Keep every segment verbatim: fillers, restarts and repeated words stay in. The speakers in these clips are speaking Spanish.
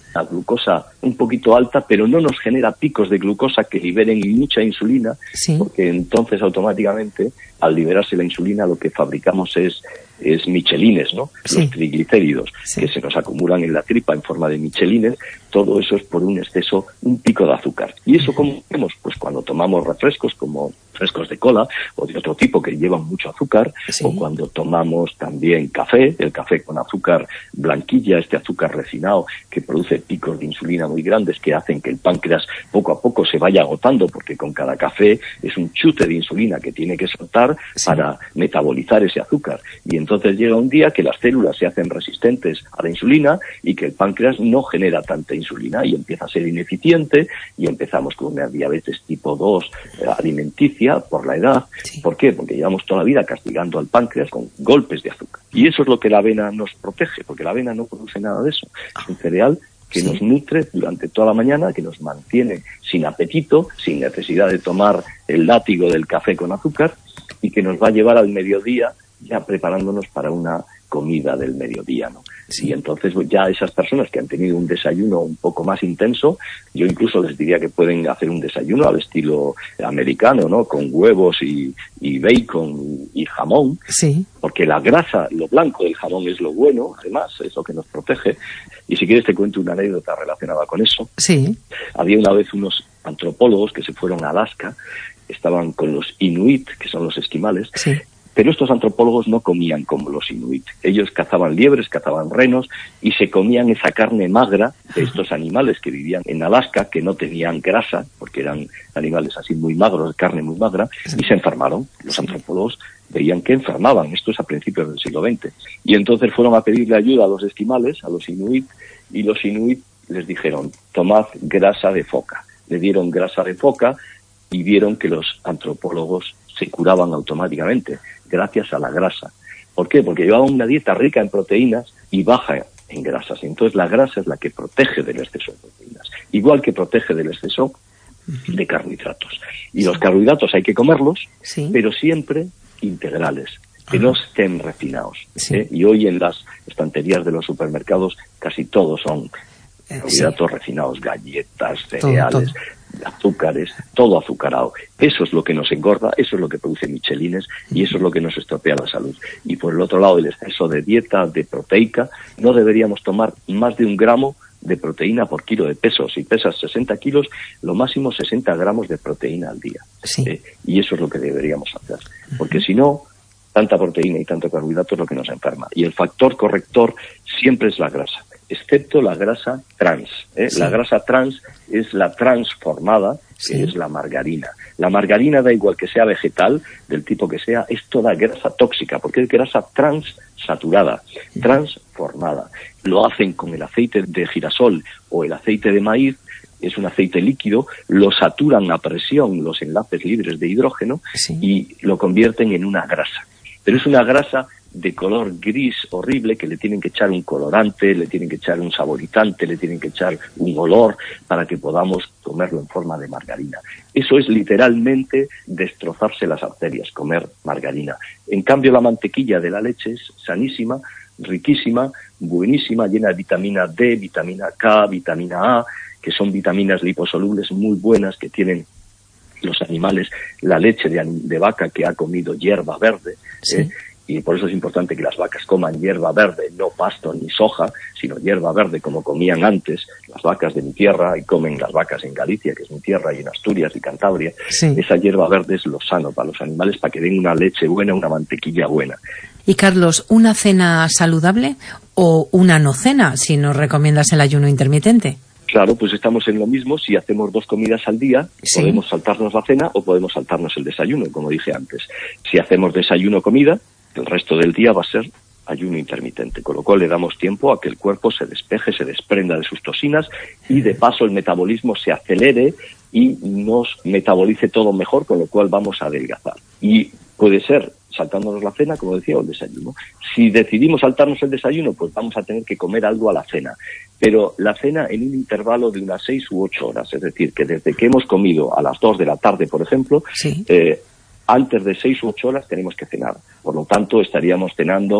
la glucosa un poquito alta, pero no nos genera picos de glucosa que liberen mucha insulina, sí. porque entonces automáticamente al liberarse la insulina lo que fabricamos es es michelines, ¿no? Sí. Los triglicéridos sí. que se nos acumulan en la tripa en forma de michelines, todo eso es por un exceso, un pico de azúcar. ¿Y eso cómo hacemos? Pues cuando tomamos refrescos como refrescos de cola o de otro tipo que llevan mucho azúcar, sí. o cuando tomamos también café, el café con azúcar blanquilla, este azúcar refinado que produce picos de insulina muy grandes que hacen que el páncreas poco a poco se vaya agotando, porque con cada café es un chute de insulina que tiene que soltar sí. para metabolizar ese azúcar. Y entonces llega un día que las células se hacen resistentes a la insulina y que el páncreas no genera tanta insulina y empieza a ser ineficiente y empezamos con una diabetes tipo dos eh, alimenticia por la edad. Sí. ¿Por qué? Porque llevamos toda la vida castigando al páncreas con golpes de azúcar. Y eso es lo que la avena nos protege, porque la avena no produce nada de eso. Es un cereal que sí. nos nutre durante toda la mañana, que nos mantiene sin apetito, sin necesidad de tomar el látigo del café con azúcar y que nos va a llevar al mediodía ya preparándonos para una comida del mediodía, ¿no? Sí. Y entonces ya esas personas que han tenido un desayuno un poco más intenso, yo incluso les diría que pueden hacer un desayuno al estilo americano, ¿no? Con huevos y, y bacon y jamón, sí. porque la grasa, lo blanco del jamón es lo bueno, además, es lo que nos protege. Y si quieres te cuento una anécdota relacionada con eso. Sí. Había una vez unos antropólogos que se fueron a Alaska, estaban con los inuit, que son los esquimales, sí. Pero estos antropólogos no comían como los inuit. Ellos cazaban liebres, cazaban renos y se comían esa carne magra de estos animales que vivían en Alaska, que no tenían grasa, porque eran animales así muy magros, carne muy magra, y se enfermaron. Los antropólogos veían que enfermaban. Esto es a principios del siglo veinte. Y entonces fueron a pedirle ayuda a los esquimales, a los inuit, y los inuit les dijeron, tomad grasa de foca. Le dieron grasa de foca y vieron que los antropólogos se curaban automáticamente gracias a la grasa. ¿Por qué? Porque llevaban una dieta rica en proteínas y baja en grasas. Entonces la grasa es la que protege del exceso de proteínas, igual que protege del exceso de carbohidratos. Y sí. los carbohidratos hay que comerlos, sí. pero siempre integrales, que Ajá. no estén refinados. Sí. ¿eh? Y hoy en las estanterías de los supermercados casi todos son carbohidratos sí. refinados, galletas, cereales, todo, todo. azúcares, todo azucarado. Eso es lo que nos engorda, eso es lo que produce michelines y eso es lo que nos estropea la salud. Y por el otro lado, el exceso de dieta, de proteica, no deberíamos tomar más de un gramo de proteína por kilo de peso. Si pesas sesenta kilos, lo máximo sesenta gramos de proteína al día. Sí. ¿eh? Y eso es lo que deberíamos hacer. Porque si no, tanta proteína y tanto carbohidrato es lo que nos enferma. Y el factor corrector siempre es la grasa, excepto la grasa trans. ¿eh? Sí. La grasa trans es la transformada, sí. que es la margarina. La margarina, da igual que sea vegetal, del tipo que sea, es toda grasa tóxica, porque es grasa transsaturada, sí. transformada. Lo hacen con el aceite de girasol o el aceite de maíz, es un aceite líquido, lo saturan a presión los enlaces libres de hidrógeno sí. y lo convierten en una grasa. Pero es una grasa de color gris horrible que le tienen que echar un colorante, le tienen que echar un saborizante, le tienen que echar un olor para que podamos comerlo en forma de margarina. Eso es literalmente destrozarse las arterias, comer margarina. En cambio, la mantequilla de la leche es sanísima, riquísima, buenísima, llena de vitamina D, vitamina K, vitamina A, que son vitaminas liposolubles muy buenas que tienen los animales, la leche de, de vaca que ha comido hierba verde, sí. eh, y por eso es importante que las vacas coman hierba verde, no pasto ni soja, sino hierba verde como comían antes las vacas de mi tierra y comen las vacas en Galicia, que es mi tierra, y en Asturias y Cantabria. Sí. Esa hierba verde es lo sano para los animales, para que den una leche buena, una mantequilla buena. Y Carlos, ¿una cena saludable o una no cena, si nos recomiendas el ayuno intermitente? Claro, pues estamos en lo mismo. Si hacemos dos comidas al día, sí. podemos saltarnos la cena o podemos saltarnos el desayuno, como dije antes. Si hacemos desayuno-comida, el resto del día va a ser ayuno intermitente, con lo cual le damos tiempo a que el cuerpo se despeje, se desprenda de sus toxinas y de paso el metabolismo se acelere y nos metabolice todo mejor, con lo cual vamos a adelgazar. Y puede ser saltándonos la cena, como decía, o el desayuno. Si decidimos saltarnos el desayuno, pues vamos a tener que comer algo a la cena. Pero la cena en un intervalo de unas seis u ocho horas. Es decir, que desde que hemos comido a las dos de la tarde, por ejemplo, sí. eh, antes de seis u ocho horas tenemos que cenar. Por lo tanto, estaríamos cenando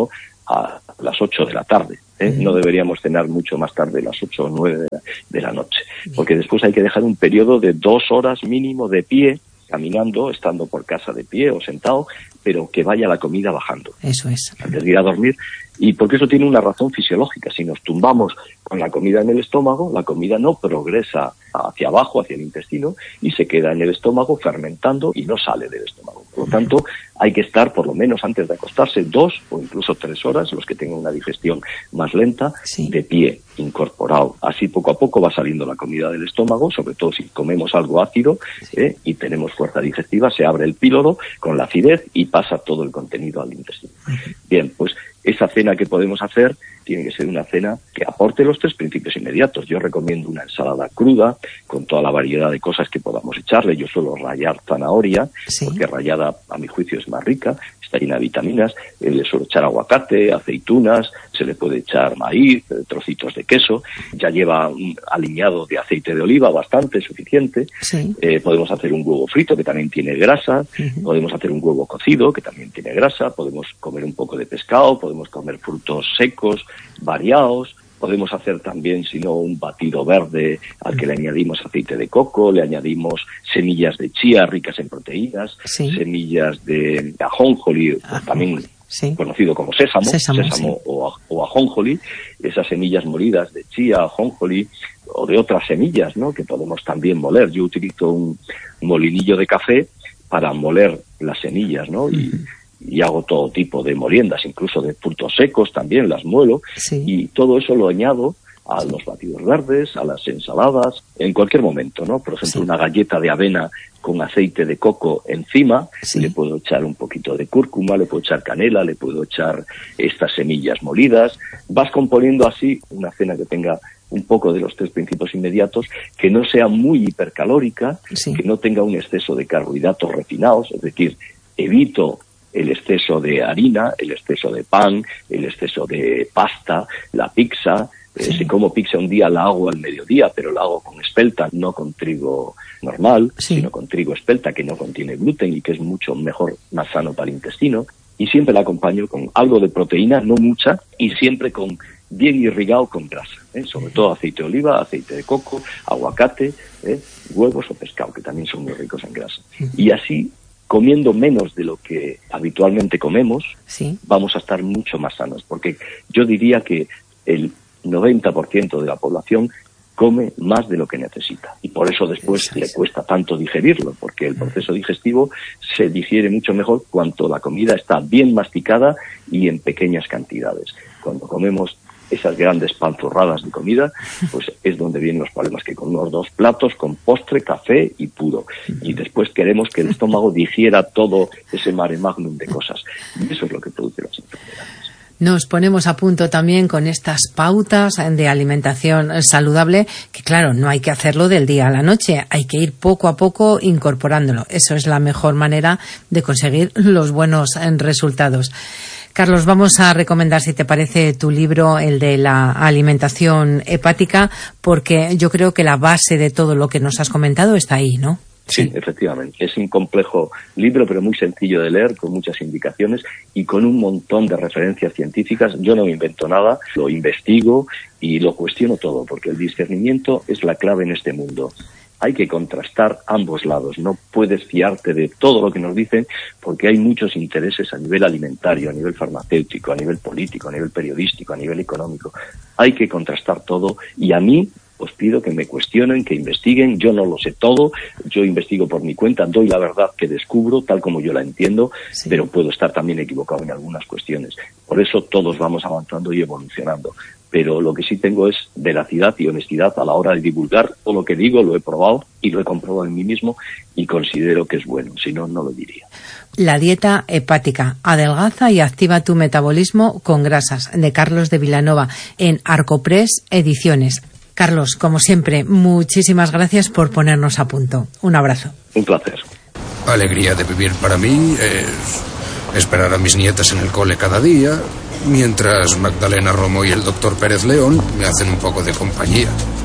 a las ocho de la tarde. ¿eh? No deberíamos cenar mucho más tarde, las ocho o nueve de la, de la noche, porque después hay que dejar un periodo de dos horas mínimo de pie, caminando, estando por casa de pie o sentado, pero que vaya la comida bajando. Eso es. Antes de ir a dormir. Y porque eso tiene una razón fisiológica. Si nos tumbamos con la comida en el estómago, la comida no progresa hacia abajo, hacia el intestino, y se queda en el estómago fermentando y no sale del estómago. Por lo tanto, hay que estar por lo menos antes de acostarse dos o incluso tres horas, los que tengan una digestión más lenta, sí. de pie, incorporado. Así poco a poco va saliendo la comida del estómago, sobre todo si comemos algo ácido, sí. ¿eh? y tenemos fuerza digestiva, se abre el píloro con la acidez y pasa todo el contenido al intestino. Uh-huh. Bien, pues esa cena que podemos hacer tiene que ser una cena que aporte los tres principios inmediatos. Yo recomiendo una ensalada cruda con toda la variedad de cosas que podamos echarle. Yo suelo rallar zanahoria, sí. porque rallada a mi juicio es más rica, está llena de vitaminas. Eh, le suelo echar aguacate, aceitunas, se le puede echar maíz, trocitos de queso. Ya lleva un aliñado de aceite de oliva bastante suficiente. Sí. Eh, podemos hacer un huevo frito que también tiene grasa. Uh-huh. Podemos hacer un huevo cocido que también tiene grasa. Podemos comer un poco de pescado, podemos comer frutos secos variados, podemos hacer también, si no, un batido verde al que le añadimos aceite de coco, le añadimos semillas de chía ricas en proteínas, sí. semillas de ajonjoli, ah, también sí. conocido como sésamo, sésamo, sésamo sí. o, o ajonjoli, esas semillas molidas de chía, ajonjoli o de otras semillas, ¿no?, que podemos también moler. Yo utilizo un molinillo de café para moler las semillas, ¿no? Uh-huh. y y hago todo tipo de moliendas, incluso de frutos secos también las muelo, sí. y todo eso lo añado a los batidos verdes, a las ensaladas, en cualquier momento, ¿no? Por ejemplo, sí. una galleta de avena con aceite de coco encima, sí. le puedo echar un poquito de cúrcuma, le puedo echar canela, le puedo echar estas semillas molidas. Vas componiendo así una cena que tenga un poco de los tres principios inmediatos, que no sea muy hipercalórica, sí. que no tenga un exceso de carbohidratos refinados, es decir, evito el exceso de harina, el exceso de pan, el exceso de pasta, la pizza. Sí. Eh, si como pizza un día la hago al mediodía, pero la hago con espelta, no con trigo normal, sí. sino con trigo espelta que no contiene gluten y que es mucho mejor, más sano para el intestino. Y siempre la acompaño con algo de proteína, no mucha, y siempre con bien irrigado con grasa, ¿eh? sobre todo aceite de oliva, aceite de coco, aguacate, ¿eh? huevos o pescado, que también son muy ricos en grasa. Uh-huh. Y así, comiendo menos de lo que habitualmente comemos, sí. vamos a estar mucho más sanos, porque yo diría que el noventa por ciento de la población come más de lo que necesita, y por eso después eso es. le cuesta tanto digerirlo, porque el proceso digestivo se digiere mucho mejor cuando la comida está bien masticada y en pequeñas cantidades. Cuando comemos esas grandes panzurradas de comida, pues es donde vienen los problemas, que con unos dos platos, con postre, café y puro. Y después queremos que el estómago digiera todo ese mare magnum de cosas. Y eso es lo que produce las enfermedades. Nos ponemos a punto también con estas pautas de alimentación saludable, que claro, no hay que hacerlo del día a la noche, hay que ir poco a poco incorporándolo. Eso es la mejor manera de conseguir los buenos resultados. Carlos, vamos a recomendar, si te parece, tu libro, el de la alimentación hepática, porque yo creo que la base de todo lo que nos has comentado está ahí, ¿no? Sí, sí, efectivamente. Es un complejo libro, pero muy sencillo de leer, con muchas indicaciones y con un montón de referencias científicas. Yo no invento nada, lo investigo y lo cuestiono todo, porque el discernimiento es la clave en este mundo. Hay que contrastar ambos lados, no puedes fiarte de todo lo que nos dicen, porque hay muchos intereses a nivel alimentario, a nivel farmacéutico, a nivel político, a nivel periodístico, a nivel económico. Hay que contrastar todo, y a mí os pido que me cuestionen, que investiguen. Yo no lo sé todo, yo investigo por mi cuenta, doy la verdad que descubro, tal como yo la entiendo, sí. pero puedo estar también equivocado en algunas cuestiones. Por eso todos vamos avanzando y evolucionando. Pero lo que sí tengo es veracidad y honestidad a la hora de divulgar. Todo lo que digo lo he probado y lo he comprobado en mí mismo y considero que es bueno, si no, no lo diría. La dieta hepática, adelgaza y activa tu metabolismo con grasas, de Carlos de Vilanova, en Arcopress Ediciones. Carlos, como siempre, muchísimas gracias por ponernos a punto. Un abrazo. Un placer. Alegría de vivir para mí es esperar a mis nietas en el cole cada día, mientras Magdalena Romo y el doctor Pérez León me hacen un poco de compañía.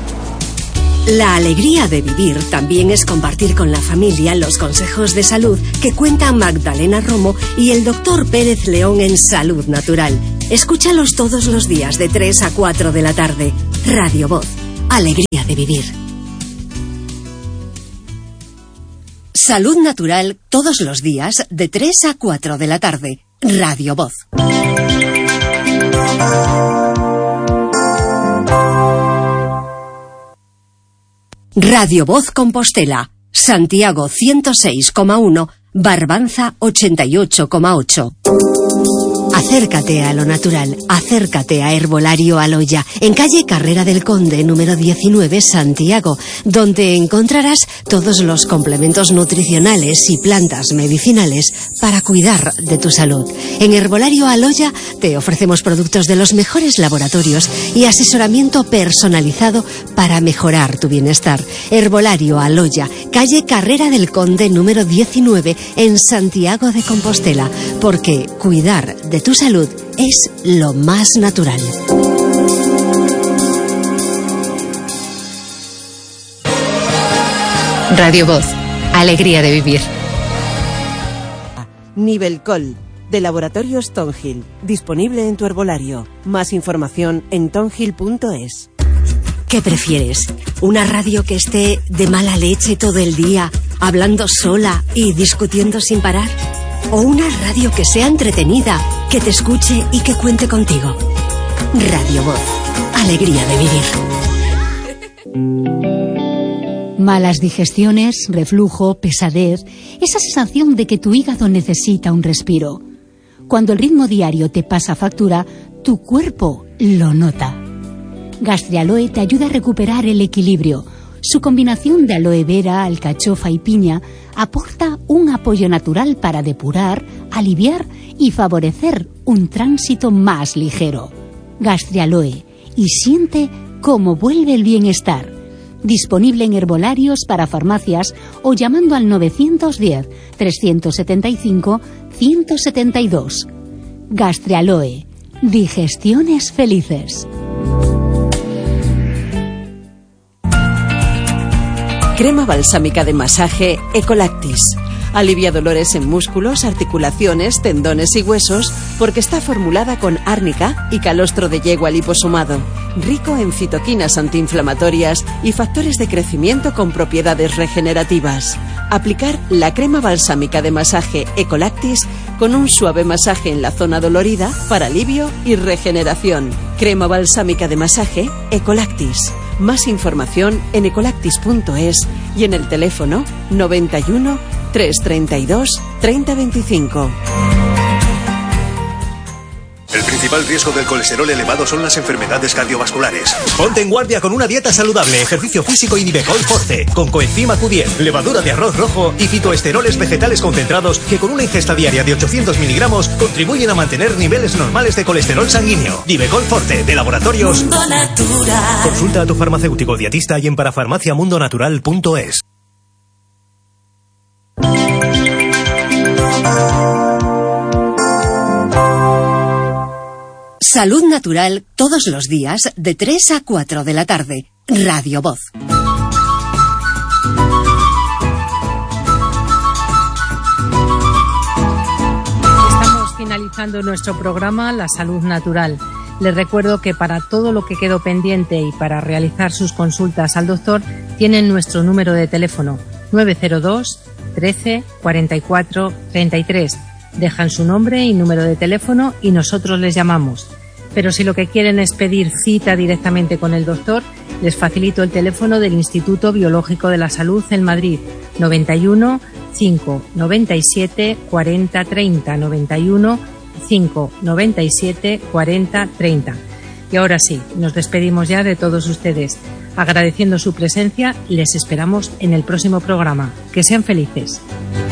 La alegría de vivir también es compartir con la familia los consejos de salud que cuentan Magdalena Romo y el doctor Pérez León en Salud Natural. Escúchalos todos los días de tres a cuatro de la tarde. Radio Voz. Alegría de vivir. Salud Natural todos los días de tres a cuatro de la tarde. Radio Voz. Radio Voz Compostela. Santiago ciento seis coma uno, Barbanza ochenta y ocho coma ocho. Acércate a lo natural, acércate a Herbolario Aloya, en calle Carrera del Conde, número diecinueve, Santiago, donde encontrarás todos los complementos nutricionales y plantas medicinales para cuidar de tu salud. En Herbolario Aloya te ofrecemos productos de los mejores laboratorios y asesoramiento personalizado para mejorar tu bienestar. Herbolario Aloya, calle Carrera del Conde, número diecinueve, en Santiago de Compostela, porque cuidar de tu salud es lo más natural. Radio Voz, alegría de vivir. Nivelcol, de Laboratorios Tonhill, disponible en tu herbolario. Más información en tonhill punto es. ¿Qué prefieres? ¿Una radio que esté de mala leche todo el día, hablando sola y discutiendo sin parar? ¿O una radio que sea entretenida, que te escuche y que cuente contigo? Radio Voz, alegría de vivir. Malas digestiones, reflujo, pesadez, esa sensación de que tu hígado necesita un respiro. Cuando el ritmo diario te pasa factura, tu cuerpo lo nota. Gastrialoe te ayuda a recuperar el equilibrio. Su combinación de aloe vera, alcachofa y piña aporta un apoyo natural para depurar, aliviar y favorecer un tránsito más ligero. Gastrialoe, y siente cómo vuelve el bienestar. Disponible en herbolarios para farmacias o llamando al novecientos diez, trescientos setenta y cinco, ciento setenta y dos. Gastrialoe, digestiones felices. Crema balsámica de masaje Ecolactis. Alivia dolores en músculos, articulaciones, tendones y huesos porque está formulada con árnica y calostro de yegua liposomado, rico en citoquinas antiinflamatorias y factores de crecimiento con propiedades regenerativas. Aplicar la crema balsámica de masaje Ecolactis con un suave masaje en la zona dolorida para alivio y regeneración. Crema balsámica de masaje Ecolactis. Más información en ecolactis punto es y en el teléfono noventa y uno, trescientos treinta y dos, treinta veinticinco. El principal riesgo del colesterol elevado son las enfermedades cardiovasculares. Ponte en guardia con una dieta saludable, ejercicio físico y Nivecol Forte, con coenzima Q diez, levadura de arroz rojo y fitoesteroles vegetales concentrados que con una ingesta diaria de ochocientos miligramos contribuyen a mantener niveles normales de colesterol sanguíneo. Nivecol Forte, de Laboratorios Mundo Natural. Consulta a tu farmacéutico dietista y en parafarmacia mundo natural punto es. Salud Natural todos los días de tres a cuatro de la tarde. Radio Voz. Estamos finalizando nuestro programa La Salud Natural. Les recuerdo que para todo lo que quedó pendiente y para realizar sus consultas al doctor tienen nuestro número de teléfono nueve cero dos, trece, cuarenta y cuatro, treinta y tres. Dejan su nombre y número de teléfono y nosotros les llamamos. Pero si lo que quieren es pedir cita directamente con el doctor, les facilito el teléfono del Instituto Biológico de la Salud en Madrid, noventa y uno, cinco, noventa y siete, cuarenta, treinta, noventa y uno, cinco, noventa y siete, cuarenta, treinta. Y ahora sí, nos despedimos ya de todos ustedes. Agradeciendo su presencia, les esperamos en el próximo programa. Que sean felices.